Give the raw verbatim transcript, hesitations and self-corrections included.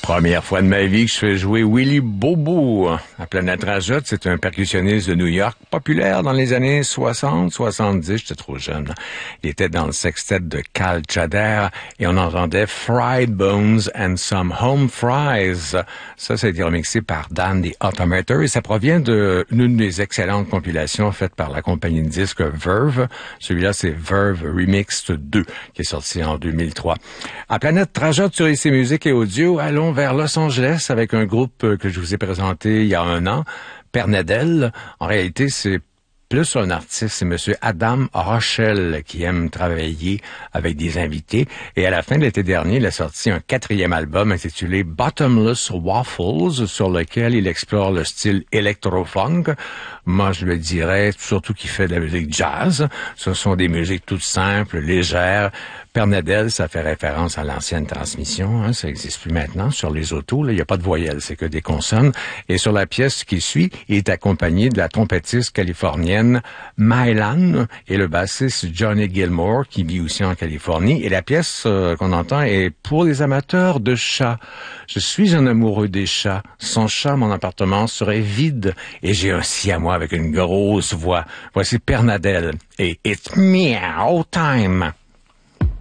Première fois de ma vie que je fais jouer Willy Bobo à Planète Rajot. C'est un percussionniste de New York, populaire dans les années soixante, soixante-dix. J'étais trop jeune. Il était dans le sextet de Cal Tjader et on entendait Fried Bones and Some Home Fries. Ça, ça a été remixé par Dan the Automator et ça provient d'une des excellentes compilations faites par la compagnie de disques Verve. Celui-là, c'est Verve Remixed deux qui est sorti en deux mille trois. À Planète Rajot sur I C Musique et Audio, allons vers Los Angeles avec un groupe que je vous ai présenté il y a un an, Pernadel. En réalité, c'est plus un artiste, c'est Monsieur Adam Rochelle qui aime travailler avec des invités. Et à la fin de l'été dernier, il a sorti un quatrième album intitulé Bottomless Waffles, sur lequel il explore le style électro-funk. Moi, je le dirais, surtout qu'il fait de la musique jazz. Ce sont des musiques toutes simples, légères. Pernadel, ça fait référence à l'ancienne transmission, hein, ça existe plus maintenant sur les autos. Là, il n'y a pas de voyelles, c'est que des consonnes. Et sur la pièce qui suit, il est accompagné de la trompettiste californienne Mylan et le bassiste Johnny Gilmore, qui vit aussi en Californie. Et la pièce euh, qu'on entend est pour les amateurs de chats. Je suis un amoureux des chats. Sans chat, mon appartement serait vide. Et j'ai un siamois avec une grosse voix. Voici Pernadel et It's Meow Time.